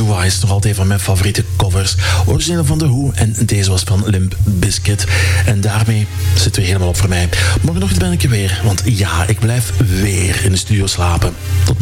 Wise, nog altijd van mijn favoriete covers. Origineel van The Who en deze was van Limp Bizkit. En daarmee zitten we helemaal op voor mij. Morgenochtend ben ik er weer, want ja, ik blijf weer in de studio slapen. Tot